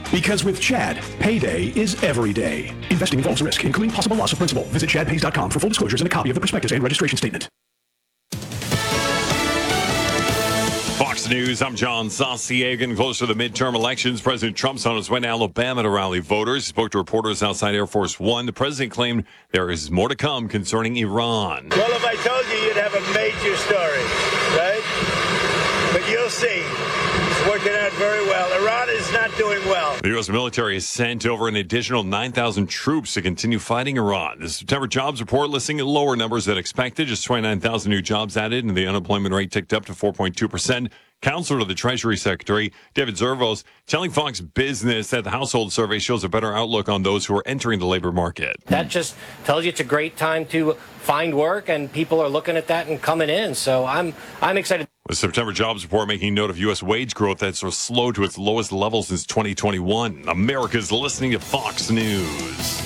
Because with Chad, payday is every day. Investing involves risk, including possible loss of principal. Visit chadpays.com for full disclosures and a copy of the prospectus and registration statement. Fox News, I'm John Saucier. Getting closer to the midterm elections, President Trump's on his way to Alabama to rally voters. He spoke to reporters outside Air Force One. The president claimed there is more to come concerning Iran. Well, if I told you, you'd have a major story, right? But you'll see. It's working out very well. Iran is not doing well. The U.S. military has sent over an additional 9,000 troops to continue fighting Iran. The September jobs report listing lower numbers than expected. Just 29,000 new jobs added, and the unemployment rate ticked up to 4.2%. Counselor to the Treasury Secretary, David Zervos, telling Fox Business that the household survey shows a better outlook on those who are entering the labor market. That just tells you it's a great time to find work, and people are looking at that and coming in. So I'm excited. The September jobs report making note of U.S. wage growth that's slowed to its lowest level since 2021. America's listening to Fox News.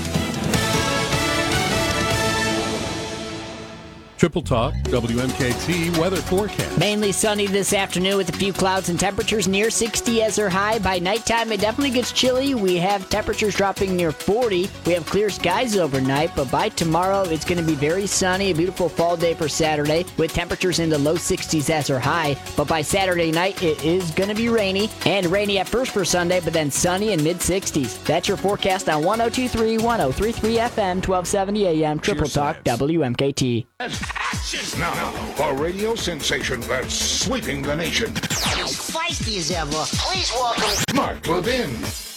Triple Talk, WMKT weather forecast. Mainly sunny this afternoon with a few clouds and temperatures near 60 as they're high. By nighttime, it definitely gets chilly. We have temperatures dropping near 40. We have clear skies overnight, but by tomorrow, it's going to be very sunny. A beautiful fall day for Saturday with temperatures in the low 60s as they're high. But by Saturday night, it is going to be rainy. And rainy at first for Sunday, but then sunny in mid-60s. That's your forecast on 102.3, 103.3 FM, 1270 AM, Triple Talk, WMKT. Now, a radio sensation that's sweeping the nation. As feisty as ever, please welcome Mark Levin.